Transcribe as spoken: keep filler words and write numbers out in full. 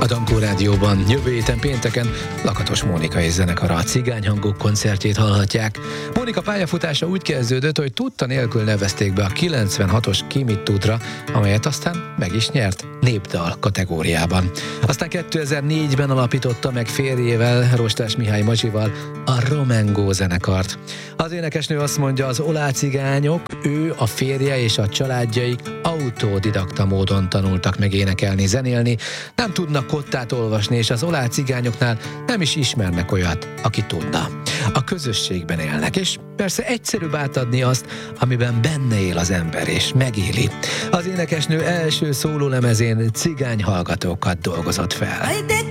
A Dankó Rádióban jövő héten pénteken Lakatos Mónika és zenekara a Cigányhangok koncertjét hallhatják. Mónika pályafutása úgy kezdődött, hogy tudta nélkül nevezték be a kilencvenhatos Ki mit tudra, amelyet aztán meg is nyert népdal kategóriában. Aztán kétezer-négyben alapította meg férjével, Rostás Mihály Mazsival a Romengo zenekart. Az énekesnő azt mondja, az olácigányok, ő, a férje és a családjaik autodidakta módon tanultak meg énekelni, zenélni, nem tudnak kottát olvasni, és az olácigányoknál nem is ismernek olyat, aki tudna. A közösségben élnek, és persze egyszerűbb átadni azt, amiben benne él az ember, és megéli. Az énekesnő első szólólemezén cigány hallgatókat dolgozott fel.